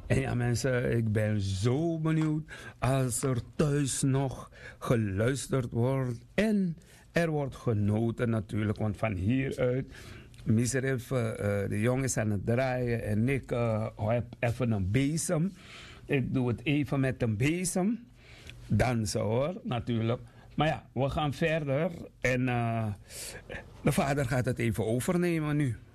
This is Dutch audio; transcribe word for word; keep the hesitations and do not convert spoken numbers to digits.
En ja, mensen, ik ben zo benieuwd als er thuis nog geluisterd wordt. En er wordt genoten natuurlijk, want van hieruit. Misref, uh, de jongens aan het draaien en ik uh, heb even een bezem. Ik doe het even met een bezem. Dansen hoor, natuurlijk. Maar ja, we gaan verder en uh, de vader gaat het even overnemen nu.